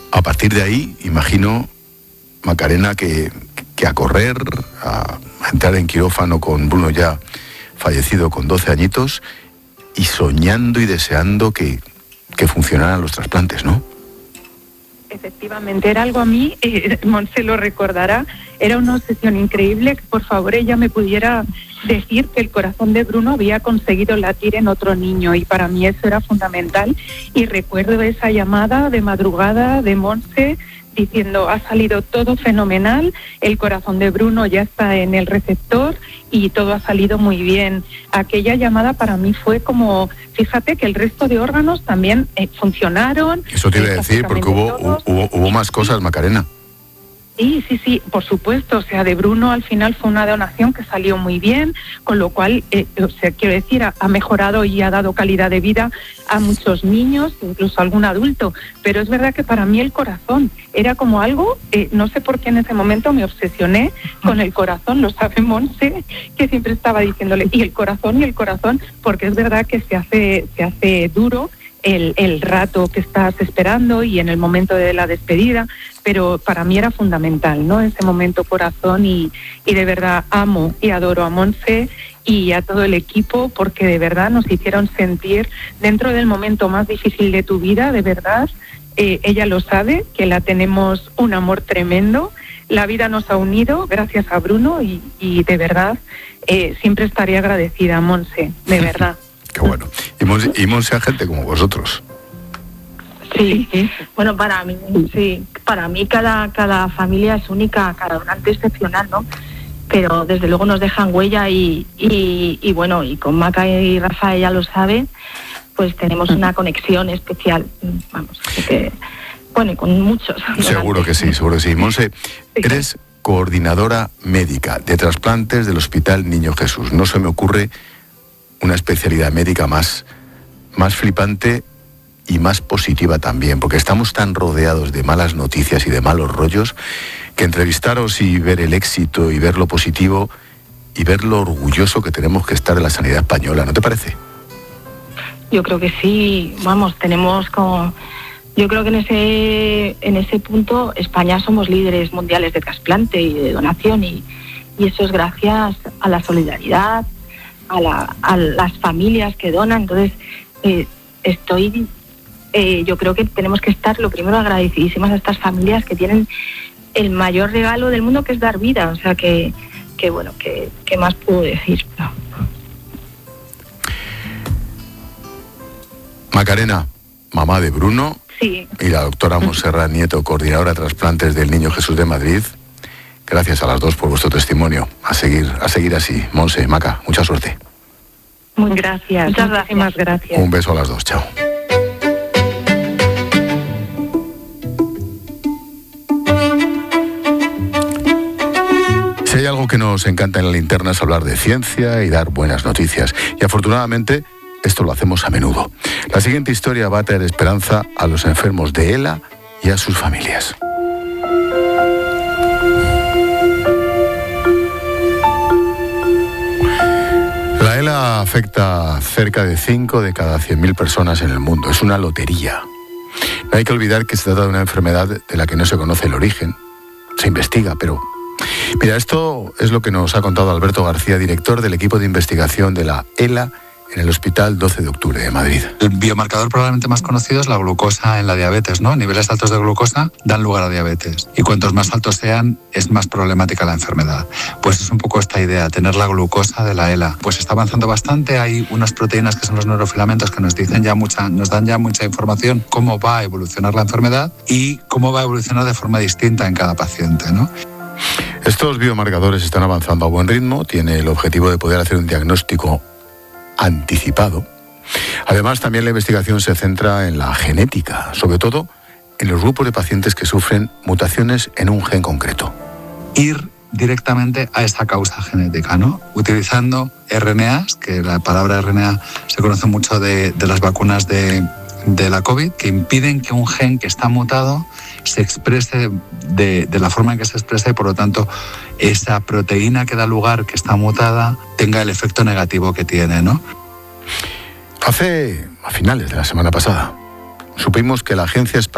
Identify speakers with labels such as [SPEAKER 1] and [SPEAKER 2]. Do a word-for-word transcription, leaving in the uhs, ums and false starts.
[SPEAKER 1] A partir de ahí, imagino, Macarena, que, que a correr, a, a entrar en quirófano con Bruno ya fallecido con doce añitos y soñando y deseando que, que funcionaran los trasplantes, ¿no?
[SPEAKER 2] Efectivamente, era algo a mí, eh, Montse lo recordará, era una obsesión increíble que por favor ella me pudiera decir que el corazón de Bruno había conseguido latir en otro niño, y para mí eso era fundamental. Y recuerdo esa llamada de madrugada de Montse diciendo: ha salido todo fenomenal, el corazón de Bruno ya está en el receptor y todo ha salido muy bien. Aquella llamada para mí fue como, fíjate que el resto de órganos también eh, funcionaron.
[SPEAKER 1] Eso te iba a decir, porque hubo, hubo, hubo más cosas, Macarena.
[SPEAKER 2] Sí, sí, sí, por supuesto. O sea, de Bruno al final fue una donación que salió muy bien, con lo cual, eh, o sea, quiero decir, ha, ha mejorado y ha dado calidad de vida a muchos niños, incluso a algún adulto. Pero es verdad que para mí el corazón era como algo, eh, no sé por qué en ese momento me obsesioné con el corazón, lo sabe Montse, que siempre estaba diciéndole, y el corazón, y el corazón, porque es verdad que se hace, se hace duro El, el rato que estás esperando y en el momento de la despedida, pero para mí era fundamental, ¿no? Ese momento corazón, y, y de verdad amo y adoro a Montse y a todo el equipo, porque de verdad nos hicieron sentir dentro del momento más difícil de tu vida, de verdad, eh, ella lo sabe, que la tenemos un amor tremendo, la vida nos ha unido gracias a Bruno y, y de verdad eh, siempre estaré agradecida a Montse, de verdad.
[SPEAKER 1] Qué bueno. Y Monse, y Monse a gente como vosotros.
[SPEAKER 3] Sí, sí. Bueno, para mí, sí, para mí cada, cada familia es única, cada donante es excepcional, ¿no? Pero desde luego nos dejan huella y, y, y bueno, y con Maca y Rafa, ya lo sabe, pues tenemos una conexión especial, vamos, que, bueno, y con muchos.
[SPEAKER 1] Seguro que sí, seguro que sí. Monse, sí. Eres coordinadora médica de trasplantes del Hospital Niño Jesús. No se me ocurre una especialidad médica más, más flipante y más positiva también, porque estamos tan rodeados de malas noticias y de malos rollos que entrevistaros y ver el éxito y ver lo positivo y ver lo orgulloso que tenemos que estar de la sanidad española, ¿no te parece?
[SPEAKER 3] Yo creo que sí, vamos, tenemos como... Yo creo que en ese en ese punto España somos líderes mundiales de trasplante y de donación, y, y eso es gracias a la solidaridad, A, la, a las familias que donan. Entonces eh, estoy eh, yo creo que tenemos que estar lo primero agradecidísimas a estas familias que tienen el mayor regalo del mundo, que es dar vida. O sea que, que bueno, que, ¿qué más puedo decir? No.
[SPEAKER 1] Macarena, mamá de Bruno,
[SPEAKER 2] sí,
[SPEAKER 1] y la doctora Montserrat Nieto, coordinadora de trasplantes del Niño Jesús de Madrid. Gracias a las dos por vuestro testimonio. A seguir, a seguir así. Monse, Maca, mucha suerte.
[SPEAKER 2] Muy gracias. Muchas gracias. gracias.
[SPEAKER 1] Un beso a las dos. Chao. Si hay algo que nos encanta en la linterna es hablar de ciencia y dar buenas noticias. Y afortunadamente esto lo hacemos a menudo. La siguiente historia va a traer esperanza a los enfermos de ELA y a sus familias. La ELA afecta a cerca de cinco de cada cien mil personas en el mundo. Es una lotería. No hay que olvidar que se trata de una enfermedad de la que no se conoce el origen. Se investiga, pero... Mira, esto es lo que nos ha contado Alberto García, director del equipo de investigación de la ELA en el Hospital doce de octubre de Madrid.
[SPEAKER 4] El biomarcador probablemente más conocido es la glucosa en la diabetes, ¿no? Niveles altos de glucosa dan lugar a diabetes. Y cuantos más altos sean, es más problemática la enfermedad. Pues es un poco esta idea, tener la glucosa de la ELA. Pues está avanzando bastante, hay unas proteínas que son los neurofilamentos que nos dicen ya mucha, nos dan ya mucha información cómo va a evolucionar la enfermedad y cómo va a evolucionar de forma distinta en cada paciente, ¿no?
[SPEAKER 1] Estos biomarcadores están avanzando a buen ritmo, tiene el objetivo de poder hacer un diagnóstico anticipado. Además, también la investigación se centra en la genética, sobre todo en los grupos de pacientes que sufren mutaciones en un gen concreto.
[SPEAKER 4] Ir directamente a esa causa genética, ¿no? Utilizando R N As, que la palabra R N A se conoce mucho de, de las vacunas de, de la COVID, que impiden que un gen que está mutado se exprese de, de la forma en que se expresa y, por lo tanto, esa proteína que da lugar, que está mutada, tenga el efecto negativo que tiene, ¿no?
[SPEAKER 1] Hace, a finales de la semana pasada, supimos que la Agencia Española